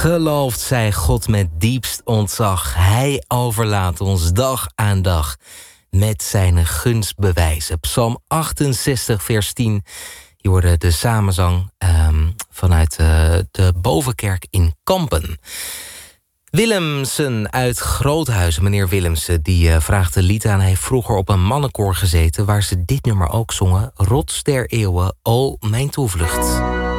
Gelooft zij God met diepst ontzag. Hij overlaat ons dag aan dag met zijn gunstbewijzen. Psalm 68, vers 10. Je hoorde de samenzang vanuit de Bovenkerk in Kampen. Willemsen uit Groothuizen, meneer Willemsen, die vraagt de lied aan. Hij heeft vroeger op een mannenkoor gezeten waar ze dit nummer ook zongen. Rots der eeuwen, o mijn toevlucht.